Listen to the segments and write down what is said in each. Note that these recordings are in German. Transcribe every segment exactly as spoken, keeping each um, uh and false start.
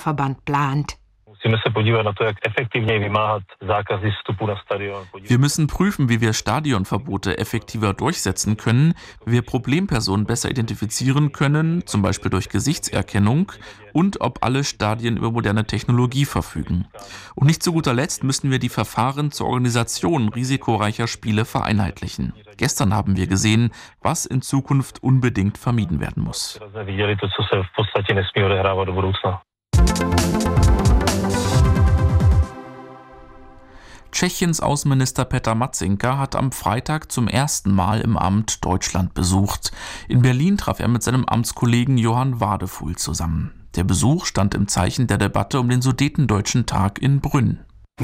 Fußballverband plant. Wir müssen prüfen, wie wir Stadionverbote effektiver durchsetzen können, wie wir Problempersonen besser identifizieren können, zum Beispiel durch Gesichtserkennung, und ob alle Stadien über moderne Technologie verfügen. Und nicht zu guter Letzt müssen wir die Verfahren zur Organisation risikoreicher Spiele vereinheitlichen. Gestern haben wir gesehen, was in Zukunft unbedingt vermieden werden muss. Tschechiens Außenminister Petr Matzinka hat am Freitag zum ersten Mal im Amt Deutschland besucht. In Berlin traf er mit seinem Amtskollegen Johann Wadefuhl zusammen. Der Besuch stand im Zeichen der Debatte um den Sudetendeutschen Tag in Brünn.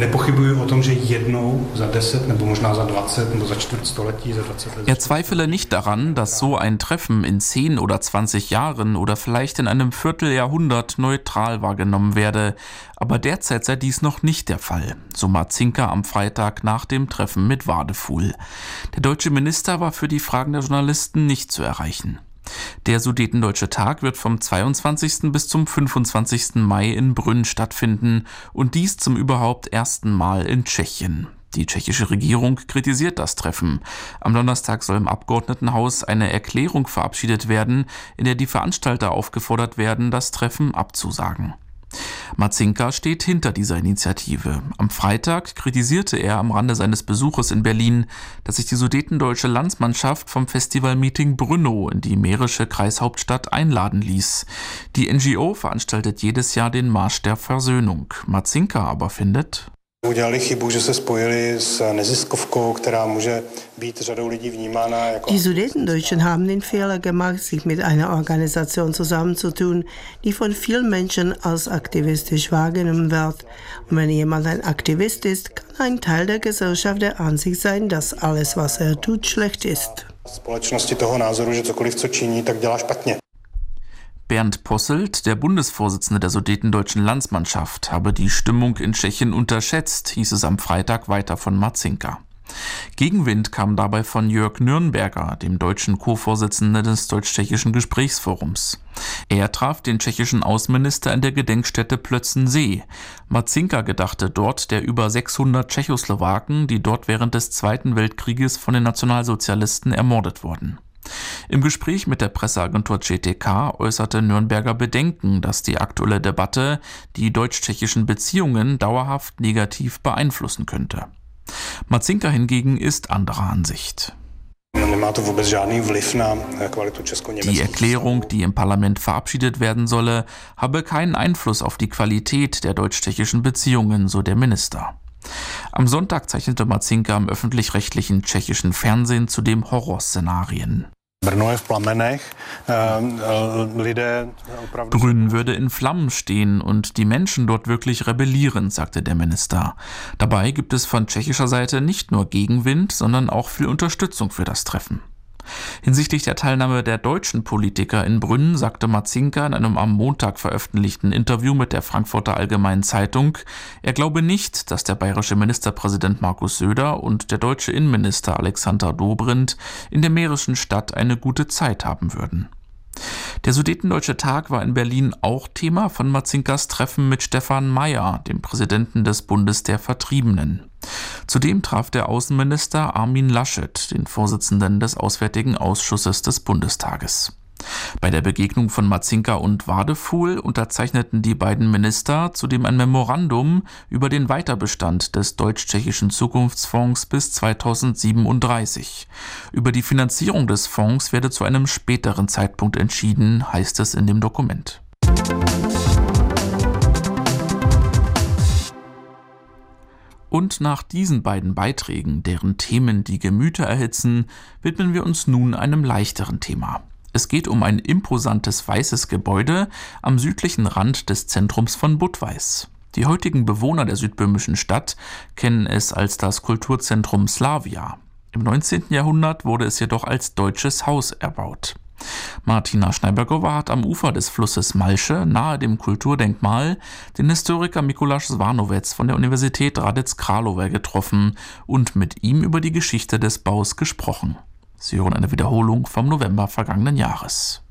Er zweifele nicht daran, dass so ein Treffen in zehn oder zwanzig Jahren oder vielleicht in einem Vierteljahrhundert neutral wahrgenommen werde. Aber derzeit sei dies noch nicht der Fall, so Matzinka am Freitag nach dem Treffen mit Wadefuhl. Der deutsche Minister war für die Fragen der Journalisten nicht zu erreichen. Der Sudetendeutsche Tag wird vom zweiundzwanzigsten bis zum fünfundzwanzigsten Mai in Brünn stattfinden und dies zum überhaupt ersten Mal in Tschechien. Die tschechische Regierung kritisiert das Treffen. Am Donnerstag soll im Abgeordnetenhaus eine Erklärung verabschiedet werden, in der die Veranstalter aufgefordert werden, das Treffen abzusagen. Matzinka steht hinter dieser Initiative. Am Freitag kritisierte er am Rande seines Besuches in Berlin, dass sich die sudetendeutsche Landsmannschaft vom Festivalmeeting Brno in die mährische Kreishauptstadt einladen ließ. Die N G O veranstaltet jedes Jahr den Marsch der Versöhnung. Matzinka aber findet: Die Sudetendeutschen haben den Fehler gemacht, sich mit einer Organisation zusammenzutun, die von vielen Menschen als aktivistisch wahrgenommen wird. Und wenn jemand ein Aktivist ist, kann ein Teil der Gesellschaft der Ansicht sein, dass alles, was er tut, schlecht ist. Bernd Posselt, der Bundesvorsitzende der Sudetendeutschen Landsmannschaft, habe die Stimmung in Tschechien unterschätzt, hieß es am Freitag weiter von Matzinka. Gegenwind kam dabei von Jörg Nürnberger, dem deutschen Co-Vorsitzenden des Deutsch-Tschechischen Gesprächsforums. Er traf den tschechischen Außenminister in der Gedenkstätte Plötzensee. Matzinka gedachte dort der über sechshundert Tschechoslowaken, die dort während des Zweiten Weltkrieges von den Nationalsozialisten ermordet wurden. Im Gespräch mit der Presseagentur C T K äußerte Nürnberger Bedenken, dass die aktuelle Debatte die deutsch-tschechischen Beziehungen dauerhaft negativ beeinflussen könnte. Matzinka hingegen ist anderer Ansicht. Die Erklärung, die im Parlament verabschiedet werden solle, habe keinen Einfluss auf die Qualität der deutsch-tschechischen Beziehungen, so der Minister. Am Sonntag zeichnete Matzinka im öffentlich-rechtlichen tschechischen Fernsehen zudem Horrorszenarien. Brünn würde in Flammen stehen und die Menschen dort wirklich rebellieren, sagte der Minister. Dabei gibt es von tschechischer Seite nicht nur Gegenwind, sondern auch viel Unterstützung für das Treffen. Hinsichtlich der Teilnahme der deutschen Politiker in Brünn sagte Matzinka in einem am Montag veröffentlichten Interview mit der Frankfurter Allgemeinen Zeitung, er glaube nicht, dass der bayerische Ministerpräsident Markus Söder und der deutsche Innenminister Alexander Dobrindt in der mährischen Stadt eine gute Zeit haben würden. Der Sudetendeutsche Tag war in Berlin auch Thema von Matzinkas Treffen mit Stefan Mayer, dem Präsidenten des Bundes der Vertriebenen. Zudem traf der Außenminister Armin Laschet, den Vorsitzenden des Auswärtigen Ausschusses des Bundestages. Bei der Begegnung von Matzinka und Wadefuhl unterzeichneten die beiden Minister zudem ein Memorandum über den Weiterbestand des Deutsch-Tschechischen Zukunftsfonds bis zweitausendsiebenunddreißig. Über die Finanzierung des Fonds werde zu einem späteren Zeitpunkt entschieden, heißt es in dem Dokument. Und nach diesen beiden Beiträgen, deren Themen die Gemüter erhitzen, widmen wir uns nun einem leichteren Thema. Es geht um ein imposantes weißes Gebäude am südlichen Rand des Zentrums von Budweis. Die heutigen Bewohner der südböhmischen Stadt kennen es als das Kulturzentrum Slavia. Im neunzehnten Jahrhundert wurde es jedoch als deutsches Haus erbaut. Martina Schneibergowa hat am Ufer des Flusses Malše, nahe dem Kulturdenkmal, den Historiker Mikuláš Zvánovec von der Universität Hradec Králové getroffen und mit ihm über die Geschichte des Baus gesprochen. Sie hören eine Wiederholung vom November vergangenen Jahres.